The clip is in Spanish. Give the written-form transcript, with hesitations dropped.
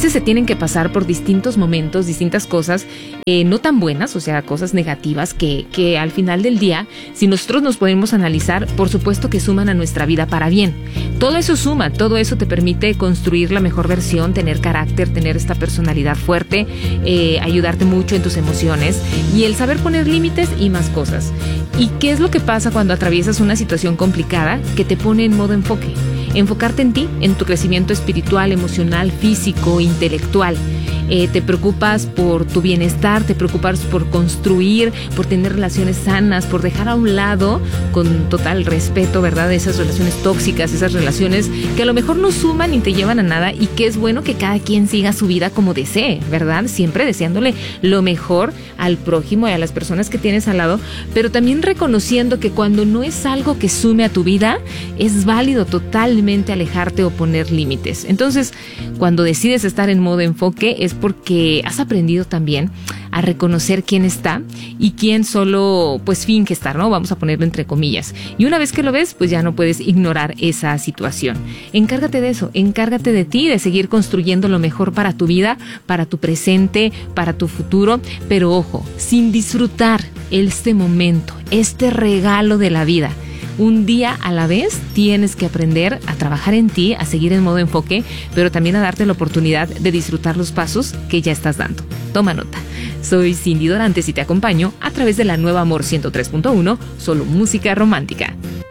veces se tienen que pasar por distintos momentos, distintas cosas no tan buenas, o sea, cosas negativas que al final del día, si nosotros nos podemos analizar, por supuesto que suman a nuestra vida para bien. Todo eso suma, todo eso te permite construir la mejor versión, tener carácter, tener esta personalidad fuerte, ayudarte mucho en tus emociones y el saber poner límites y más cosas. ¿Y qué es lo que pasa cuando atraviesas una situación complicada que te pone en modo enfoque? Enfocarte en ti, en tu crecimiento espiritual, emocional, físico, intelectual. Te preocupas por tu bienestar, te preocupas por construir, por tener relaciones sanas, por dejar a un lado con total respeto, ¿verdad? Esas relaciones tóxicas, esas relaciones que a lo mejor no suman ni te llevan a nada y que es bueno que cada quien siga su vida como desee, ¿verdad? Siempre deseándole lo mejor al prójimo y a las personas que tienes al lado, pero también reconociendo que cuando no es algo que sume a tu vida, es válido totalmente alejarte o poner límites. Entonces, cuando decides estar en modo enfoque es porque has aprendido también a reconocer quién está y quién solo pues finge estar, ¿no? Vamos a ponerlo entre comillas. Y una vez que lo ves, pues ya no puedes ignorar esa situación. Encárgate de eso, encárgate de ti, de seguir construyendo lo mejor para tu vida, para tu presente, para tu futuro, pero ojo, sin disfrutar este momento, este regalo de la vida. Un día a la vez tienes que aprender a trabajar en ti, a seguir en modo enfoque, pero también a darte la oportunidad de disfrutar los pasos que ya estás dando. Toma nota. Soy Cindy Dorantes y te acompaño a través de la nueva Amor 103.1, solo música romántica.